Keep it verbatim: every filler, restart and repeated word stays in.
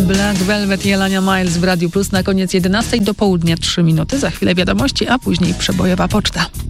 Black Velvet i Elania Miles w Radiu Plus na koniec jedenastej do południa trzy minuty. Za chwilę wiadomości, a później przebojowa poczta.